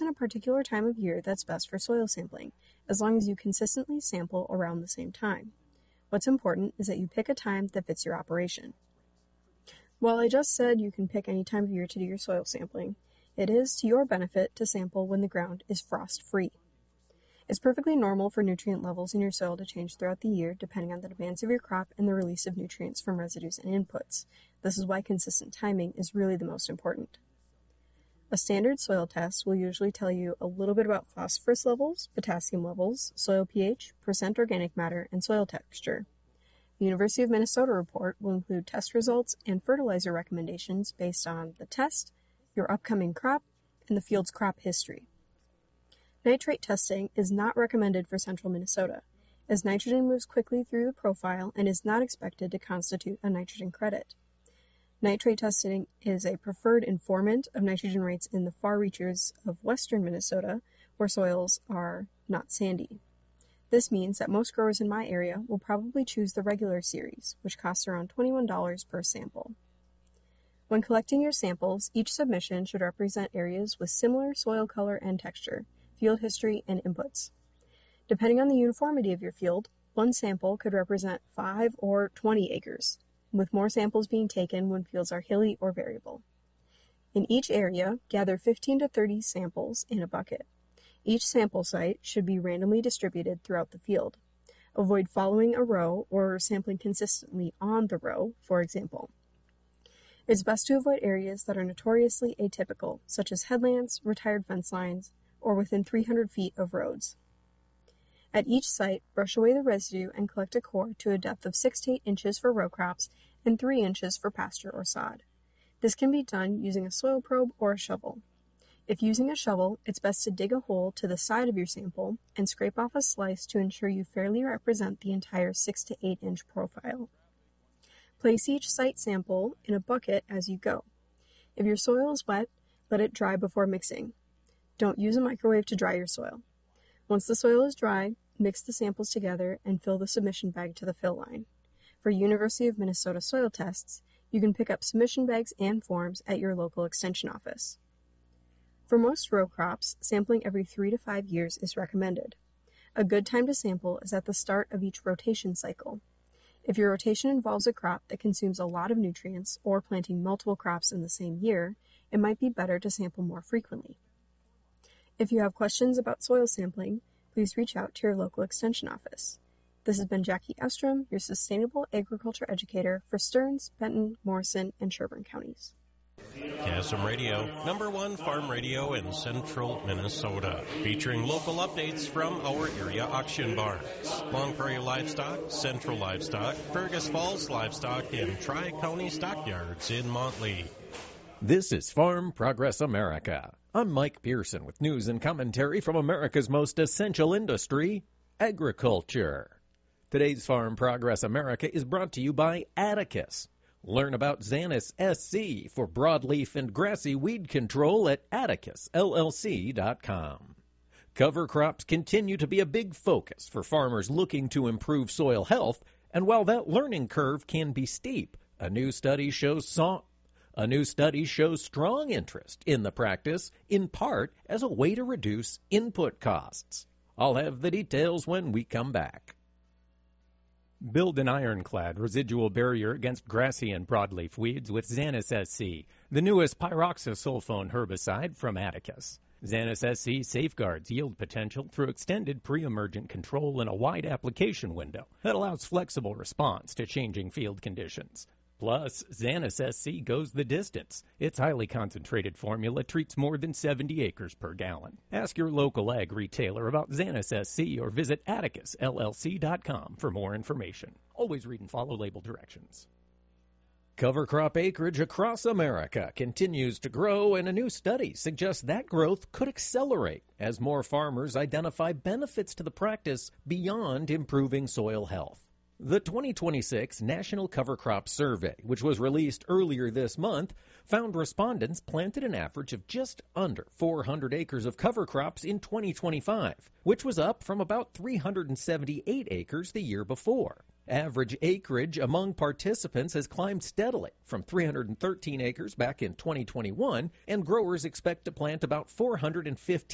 isn't a particular time of year that's best for soil sampling, as long as you consistently sample around the same time. What's important is that you pick a time that fits your operation. While I just said you can pick any time of year to do your soil sampling, it is to your benefit to sample when the ground is frost-free. It's perfectly normal for nutrient levels in your soil to change throughout the year depending on the demands of your crop and the release of nutrients from residues and inputs. This is why consistent timing is really the most important. A standard soil test will usually tell you a little bit about phosphorus levels, potassium levels, soil pH, percent organic matter, and soil texture. The University of Minnesota report will include test results and fertilizer recommendations based on the test, your upcoming crop, and the field's crop history. Nitrate testing is not recommended for central Minnesota, as nitrogen moves quickly through the profile and is not expected to constitute a nitrogen credit. Nitrate testing is a preferred informant of nitrogen rates in the far reaches of western Minnesota, where soils are not sandy. This means that most growers in my area will probably choose the regular series, which costs around $21 per sample. When collecting your samples, each submission should represent areas with similar soil color and texture, field history, and inputs. Depending on the uniformity of your field, one sample could represent 5 or 20 acres, with more samples being taken when fields are hilly or variable. In each area, gather 15 to 30 samples in a bucket. Each sample site should be randomly distributed throughout the field. Avoid following a row or sampling consistently on the row, for example. It's best to avoid areas that are notoriously atypical, such as headlands, retired fence lines, or within 300 feet of roads. At each site, brush away the residue and collect a core to a depth of 6 to 8 inches for row crops and 3 inches for pasture or sod. This can be done using a soil probe or a shovel. If using a shovel, it's best to dig a hole to the side of your sample and scrape off a slice to ensure you fairly represent the entire 6 to 8 inch profile. Place each site sample in a bucket as you go. If your soil is wet, let it dry before mixing. Don't use a microwave to dry your soil. Once the soil is dry, mix the samples together and fill the submission bag to the fill line. For University of Minnesota soil tests, you can pick up submission bags and forms at your local extension office. For most row crops, sampling every 3 to 5 years is recommended. A good time to sample is at the start of each rotation cycle. If your rotation involves a crop that consumes a lot of nutrients or planting multiple crops in the same year, it might be better to sample more frequently. If you have questions about soil sampling, please reach out to your local extension office. This has been Jackie Estrom, your Sustainable Agriculture Educator for Stearns, Benton, Morrison, and Sherburne counties. KSM Radio, #1 farm radio in central Minnesota, featuring local updates from our area auction barns. Long Prairie Livestock, Central Livestock, Fergus Falls Livestock, and Tri-County Stockyards in Montley. This is Farm Progress America. I'm Mike Pearson with news and commentary from America's most essential industry, agriculture. Today's Farm Progress America is brought to you by Atticus. Learn about Xanis SC for broadleaf and grassy weed control at atticusllc.com. Cover crops continue to be a big focus for farmers looking to improve soil health, and while that learning curve can be steep, a new study shows strong interest in the practice, in part as a way to reduce input costs. I'll have the details when we come back. Build an ironclad residual barrier against grassy and broadleaf weeds with Xanis SC, the newest pyroxasulfone herbicide from Atticus. Xanis SC safeguards yield potential through extended pre-emergent control in a wide application window that allows flexible response to changing field conditions. Plus, Xanis SC goes the distance. Its highly concentrated formula treats more than 70 acres per gallon. Ask your local ag retailer about Xanis SC or visit atticusllc.com for more information. Always read and follow label directions. Cover crop acreage across America continues to grow, and a new study suggests that growth could accelerate as more farmers identify benefits to the practice beyond improving soil health. The 2026 National Cover Crop Survey, which was released earlier this month, found respondents planted an average of just under 400 acres of cover crops in 2025, which was up from about 378 acres the year before. Average acreage among participants has climbed steadily from 313 acres back in 2021, and growers expect to plant about 415